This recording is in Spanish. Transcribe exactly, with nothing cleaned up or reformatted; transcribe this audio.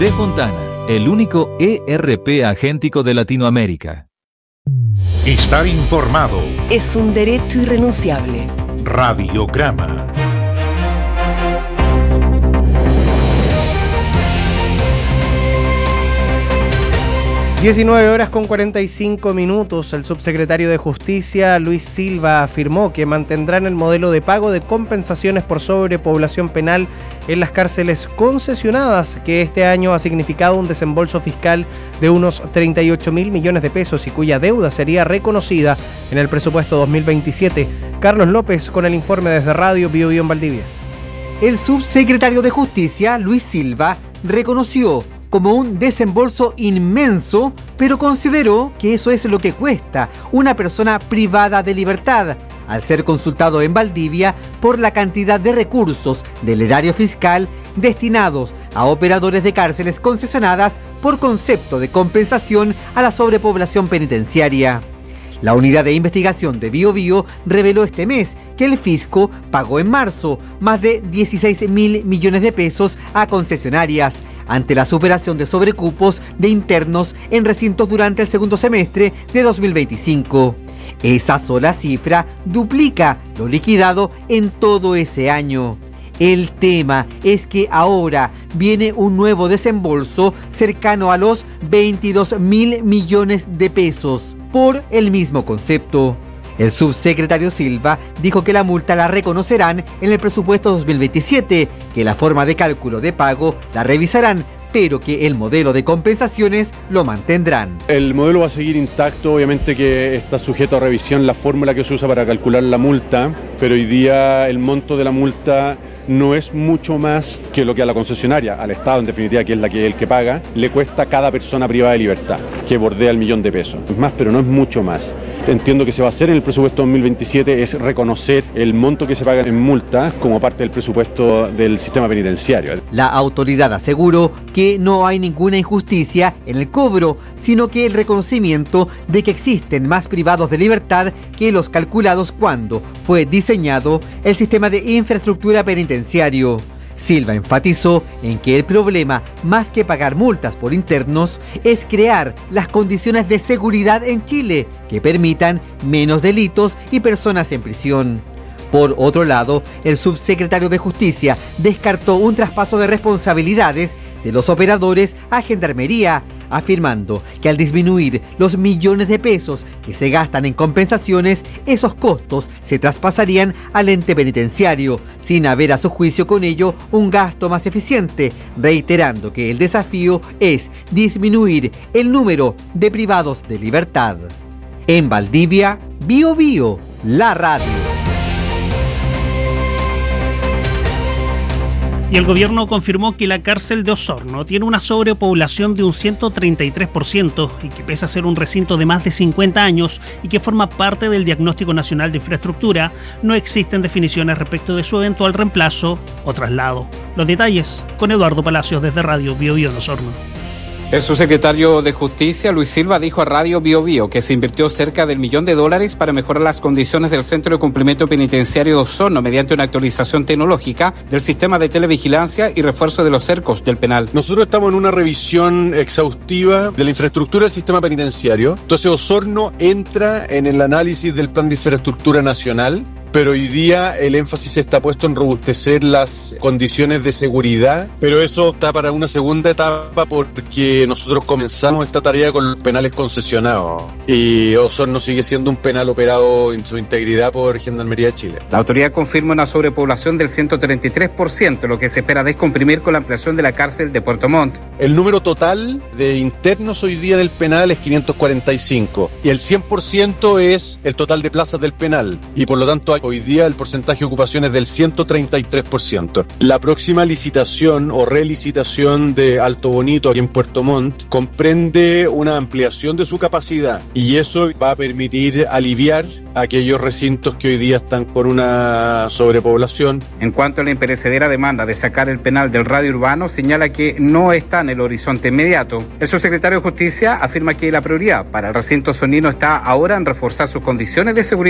De Fontana, el único E R P agéntico de Latinoamérica. Estar informado es un derecho irrenunciable. Radiograma. diecinueve horas con cuarenta y cinco minutos. El subsecretario de Justicia, Luis Silva, afirmó que mantendrán el modelo de pago de compensaciones por sobrepoblación penal en las cárceles concesionadas, que este año ha significado un desembolso fiscal de unos treinta y ocho mil millones de pesos y cuya deuda sería reconocida en el presupuesto dos mil veintisiete. Carlos López con el informe desde Radio Bio Bio en Valdivia. El subsecretario de Justicia, Luis Silva, reconoció como un desembolso inmenso, pero consideró que eso es lo que cuesta una persona privada de libertad, al ser consultado en Valdivia por la cantidad de recursos del erario fiscal destinados a operadores de cárceles concesionadas por concepto de compensación a la sobrepoblación penitenciaria. La unidad de investigación de Bio Bio reveló este mes que el fisco pagó en marzo más de dieciséis mil millones de pesos a concesionarias ante la superación de sobrecupos de internos en recintos durante el segundo semestre de dos mil veinticinco. Esa sola cifra duplica lo liquidado en todo ese año. El tema es que ahora viene un nuevo desembolso cercano a los veintidós mil millones de pesos por el mismo concepto. El subsecretario Silva dijo que la multa la reconocerán en el presupuesto dos mil veintisiete, que la forma de cálculo de pago la revisarán, pero que el modelo de compensaciones lo mantendrán. El modelo va a seguir intacto, obviamente que está sujeto a revisión la fórmula que se usa para calcular la multa, pero hoy día el monto de la multa no es mucho más que lo que a la concesionaria, al Estado en definitiva, que es la que el que paga, le cuesta a cada persona privada de libertad, que bordea el millón de pesos. Es más, pero no es mucho más. Entiendo que se va a hacer en el presupuesto dos mil veintisiete es reconocer el monto que se paga en multas como parte del presupuesto del sistema penitenciario. La autoridad aseguró que no hay ninguna injusticia en el cobro, sino que el reconocimiento de que existen más privados de libertad que los calculados cuando fue diseñado el sistema de infraestructura penitenciario. Silva enfatizó en que el problema, más que pagar multas por internos, es crear las condiciones de seguridad en Chile que permitan menos delitos y personas en prisión. Por otro lado, el subsecretario de Justicia descartó un traspaso de responsabilidades de los operadores a Gendarmería, afirmando que al disminuir los millones de pesos que se gastan en compensaciones, esos costos se traspasarían al ente penitenciario, sin haber a su juicio con ello un gasto más eficiente, reiterando que el desafío es disminuir el número de privados de libertad. En Valdivia, Bio Bio, la radio. Y el gobierno confirmó que la cárcel de Osorno tiene una sobrepoblación de un ciento treinta y tres por ciento y que pese a ser un recinto de más de cincuenta años y que forma parte del Diagnóstico Nacional de Infraestructura, no existen definiciones respecto de su eventual reemplazo o traslado. Los detalles con Eduardo Palacios desde Radio Bio Bio en Osorno. El subsecretario de Justicia, Luis Silva, dijo a Radio Bio Bio que se invirtió cerca del millón de dólares para mejorar las condiciones del Centro de Cumplimiento Penitenciario de Osorno mediante una actualización tecnológica del sistema de televigilancia y refuerzo de los cercos del penal. Nosotros estamos en una revisión exhaustiva de la infraestructura del sistema penitenciario. Entonces Osorno entra en el análisis del Plan de Infraestructura Nacional, pero hoy día el énfasis está puesto en robustecer las condiciones de seguridad, pero eso está para una segunda etapa porque nosotros comenzamos esta tarea con los penales concesionados y Osorno sigue siendo un penal operado en su integridad por Gendarmería de Chile. La autoridad confirma una sobrepoblación del ciento treinta y tres por ciento, lo que se espera descomprimir con la ampliación de la cárcel de Puerto Montt. El número total de internos hoy día en el penal es quinientos cuarenta y cinco y el cien por ciento es el total de plazas del penal y por lo tanto hay hoy día el porcentaje de ocupación es del ciento treinta y tres por ciento. La próxima licitación o relicitación de Alto Bonito aquí en Puerto Montt comprende una ampliación de su capacidad y eso va a permitir aliviar aquellos recintos que hoy día están con una sobrepoblación. En cuanto a la imperecedera demanda de sacar el penal del radio urbano, señala que no está en el horizonte inmediato. El subsecretario de Justicia afirma que la prioridad para el recinto osornino está ahora en reforzar sus condiciones de seguridad